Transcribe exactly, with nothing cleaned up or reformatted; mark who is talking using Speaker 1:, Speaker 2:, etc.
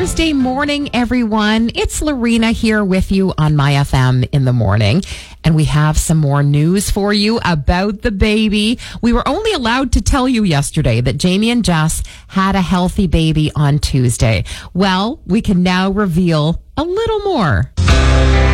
Speaker 1: Tuesday morning, everyone. It's Lorena here with you on My F M in the morning. And we have some more news for you about the baby. We were only allowed to tell you yesterday that Jamie and Jess had a healthy baby on Tuesday. Well, we can now reveal a little more.